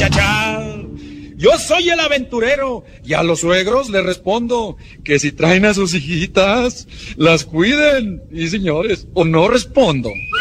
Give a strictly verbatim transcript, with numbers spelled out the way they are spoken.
cha, cha. Yo soy el aventurero y a los suegros les respondo que si traen a sus hijitas, las cuiden. Y señores, o no respondo.